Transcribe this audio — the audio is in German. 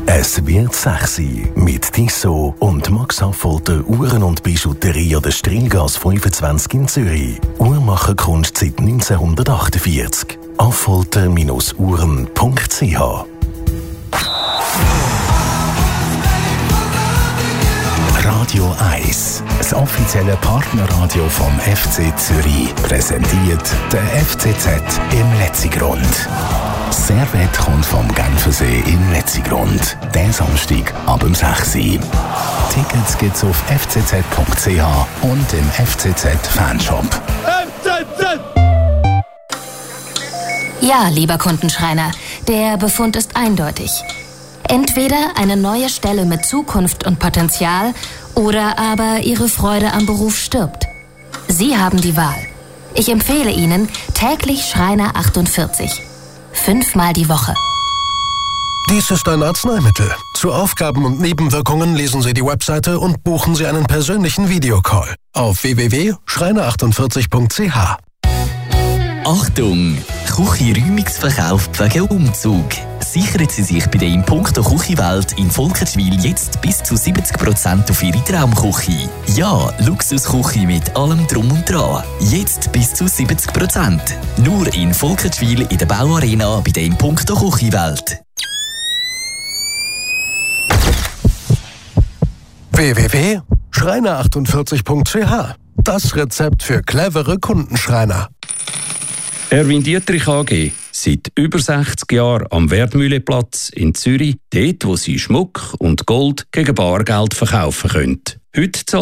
Es wird sexy mit Tissot und Max Affolter Uhren und Bijouterie an der Strilgasse 25 in Zürich. Uhrmacherkunst seit 1948. Affolter-uhren.ch. Radio 1, das offizielle Partnerradio vom FC Zürich, präsentiert der FCZ im Letzigrund. Servette kommt vom Genfersee in Letzigrund. Der Samstag ab 6 Uhr. Tickets gibt's auf fcz.ch und im FCZ-Fanshop. FCZ! Ja, lieber Kundenschreiner, der Befund ist eindeutig. Entweder eine neue Stelle mit Zukunft und Potenzial oder aber Ihre Freude am Beruf stirbt. Sie haben die Wahl. Ich empfehle Ihnen täglich Schreiner 48. 5-mal die Woche. Dies ist ein Arzneimittel. Zu Aufgaben und Nebenwirkungen lesen Sie die Webseite und buchen Sie einen persönlichen Videocall auf www.schreiner48.ch. Achtung! Küche-Räumungsverkauf wegen Umzug. Sichern Sie sich bei der Impuncto Küchenwelt in Volkertschwil jetzt bis zu 70% auf Ihre Traumküche. Ja, Luxusküche mit allem Drum und Dran. Jetzt bis zu 70%. Nur in Volkertschwil in der Bauarena bei der Impuncto Küchenwelt. www.schreiner48.ch. Das Rezept für clevere Kundenschreiner. Erwin Dietrich AG, seit über 60 Jahren am Wertmühleplatz in Zürich, dort wo Sie Schmuck und Gold gegen Bargeld verkaufen können. Heute